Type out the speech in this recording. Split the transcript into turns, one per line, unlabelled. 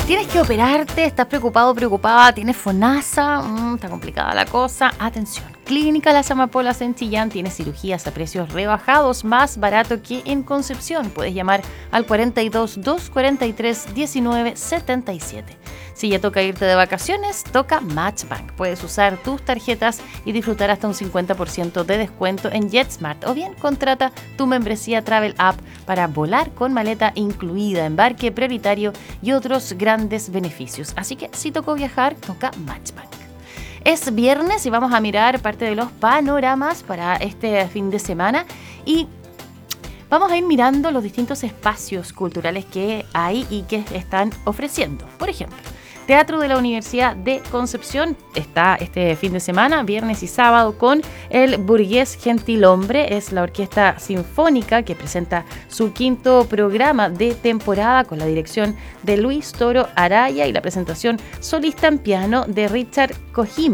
Tienes que operarte, estás preocupado, preocupada, tienes FONASA, está complicada la cosa. Atención, Clínica Las Amapolas en Chillán tiene cirugías a precios rebajados, más barato que en Concepción. Puedes llamar al 42 243 1977. Si ya toca irte de vacaciones, toca Matchbank. Puedes usar tus tarjetas y disfrutar hasta un 50% de descuento en JetSmart. O bien contrata tu membresía Travel App para volar con maleta incluida, embarque prioritario y otros grandes beneficios. Así que si tocó viajar, toca Matchbank. Es viernes y vamos a mirar parte de los panoramas para este fin de semana y vamos a ir mirando los distintos espacios culturales que hay y que están ofreciendo. Por ejemplo, Teatro de la Universidad de Concepción está este fin de semana, viernes y sábado, con el Burgués Gentilhombre. Es la orquesta sinfónica que presenta su quinto programa de temporada con la dirección de Luis Toro Araya y la presentación solista en piano de Richard Kojima.